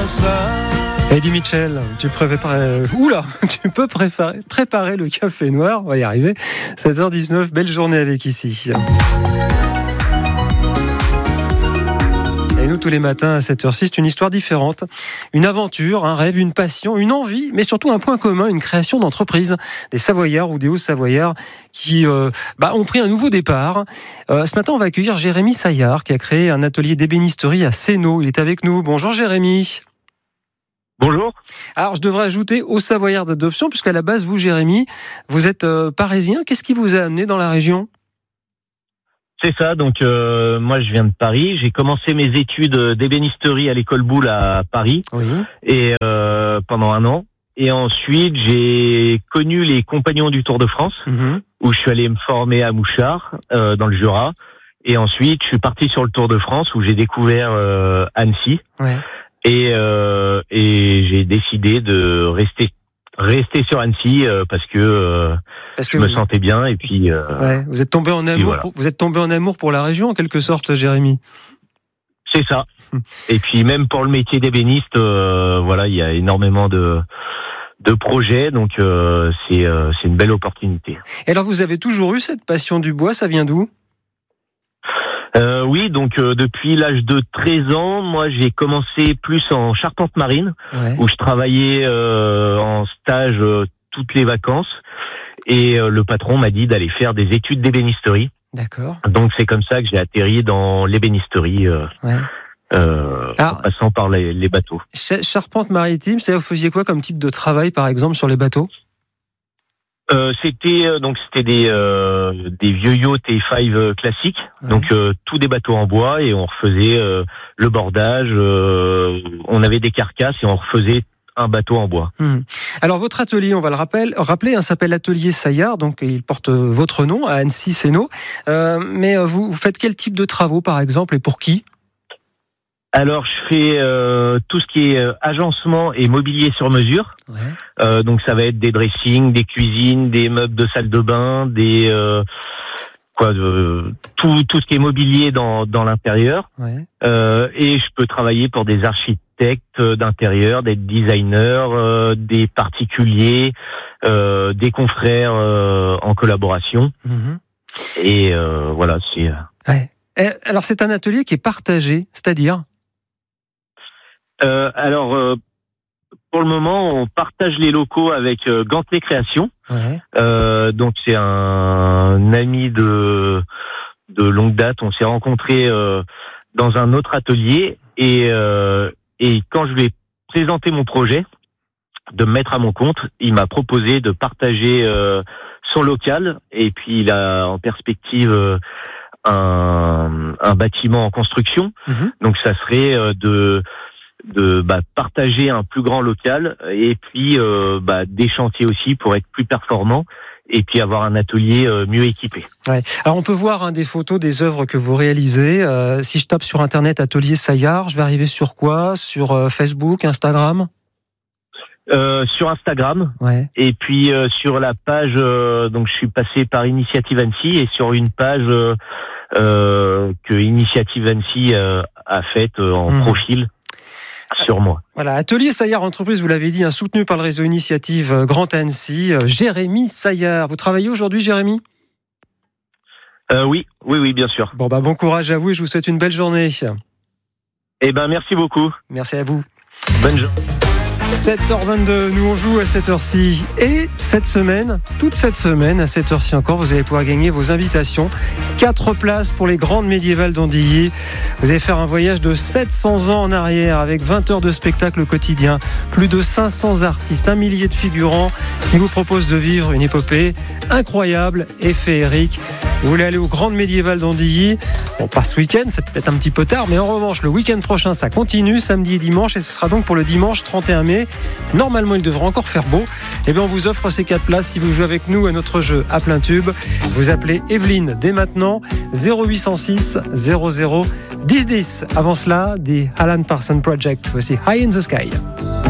Eddie Mitchell, tu peux préparer le café noir, on va y arriver. 16h19, belle journée avec ici. Et nous, tous les matins à 7h06, c'est une histoire différente. Une aventure, un rêve, une passion, une envie, mais surtout un point commun, une création d'entreprise. Des Savoyards ou des Hauts-Savoyards qui ont pris un nouveau départ. Ce matin, on va accueillir Jérémy Saillard, qui a créé un atelier d'ébénisterie à Sénaux. Il est avec nous. Bonjour Jérémy. Bonjour. Alors, je devrais ajouter aux Savoyards d'adoption, puisqu'à la base, vous, Jérémy, vous êtes parisien. Qu'est-ce qui vous a amené dans la région ? C'est ça, donc moi je viens de Paris. J'ai commencé mes études d'ébénisterie à l'école Boulle à Paris, oui. Et pendant 1 an. Et ensuite, j'ai connu les Compagnons du Tour de France, où je suis allé me former à Mouchard, dans le Jura. Et ensuite, je suis parti sur le Tour de France, où j'ai découvert Annecy. Ouais. Et j'ai décidé de rester sur Annecy parce que je me sentais bien et puis vous êtes tombé en amour voilà. Vous êtes tombé en amour pour la région en quelque sorte, Jérémy. C'est ça. Et puis même pour le métier d'ébéniste, il y a énormément de projets, donc c'est une belle opportunité. Et alors vous avez toujours eu cette passion du bois, ça vient d'où ? Oui, donc depuis l'âge de 13 ans, moi j'ai commencé plus en charpente marine, où je travaillais en stage toutes les vacances, et le patron m'a dit d'aller faire des études d'ébénisterie. D'accord. Donc c'est comme ça que j'ai atterri dans l'ébénisterie, en passant par les bateaux. Charpente maritime, vous faisiez quoi comme type de travail par exemple sur les bateaux ? C'était des vieux yachts T5 classiques, donc tous des bateaux en bois, et on refaisait le bordage, on avait des carcasses et on refaisait un bateau en bois. Alors votre atelier, on va le rappeler, s'appelle Atelier Saillard, donc il porte votre nom à Annecy-Sénaux. Mais vous faites quel type de travaux par exemple et pour qui ? Alors, je fais tout ce qui est agencement et mobilier sur mesure. Donc, ça va être des dressings, des cuisines, des meubles de salle de bain, tout ce qui est mobilier dans l'intérieur. Et je peux travailler pour des architectes d'intérieur, des designers, des particuliers, des confrères en collaboration. Et voilà, c'est... Alors, c'est un atelier qui est partagé, c'est-à-dire ? Pour le moment, on partage les locaux avec Gantelet Création. Donc c'est un ami de longue date. On s'est rencontrés dans un autre atelier et quand je lui ai présenté mon projet de me mettre à mon compte, il m'a proposé de partager son local, et puis il a en perspective un bâtiment en construction. Donc ça serait de partager un plus grand local, et puis des chantiers aussi pour être plus performant, et puis avoir un atelier mieux équipé. Alors on peut voir des photos des œuvres que vous réalisez. Si je tape sur internet Atelier Saillard, je vais arriver sur quoi ? Sur Facebook, Instagram ? Sur Instagram, et puis sur la page, donc je suis passé par Initiative Annecy, et sur une page que Initiative Annecy a faite en profil sur moi. Voilà, Atelier Saillard Entreprise, vous l'avez dit, soutenu par le réseau Initiative Grand Annecy. Jérémy Saillard, vous travaillez aujourd'hui, Jérémy ? Oui, bien sûr. Bon courage à vous et je vous souhaite une belle journée. Merci beaucoup. Merci à vous. Bonne journée. 7h22, nous on joue à cette heure-ci, et toute cette semaine, à cette heure-ci encore, vous allez pouvoir gagner vos invitations. 4 places pour les Grandes Médiévales d'Andilly. Vous allez faire un voyage de 700 ans en arrière avec 20 heures de spectacle quotidien, plus de 500 artistes, 1 millier de figurants qui vous proposent de vivre une épopée incroyable et féerique. Vous voulez aller aux Grandes Médiévales d'Andilly ? On part ce week-end, c'est peut-être un petit peu tard, mais en revanche, le week-end prochain, ça continue, samedi et dimanche, et ce sera donc pour le dimanche 31 mai. Normalement, il devrait encore faire beau. On vous offre ces 4 places si vous jouez avec nous à notre jeu à plein tube. Vous appelez Evelyne dès maintenant, 0806 00 10 10. Avant cela, des Alan Parsons Project. Voici High in the Sky.